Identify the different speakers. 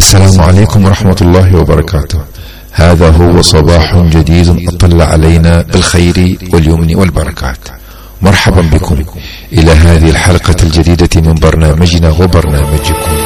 Speaker 1: السلام عليكم ورحمة الله وبركاته. هذا هو صباح جديد أطل علينا بالخير واليمن والبركات. مرحبا بكم إلى هذه الحلقة الجديدة من برنامجنا وبرنامجكم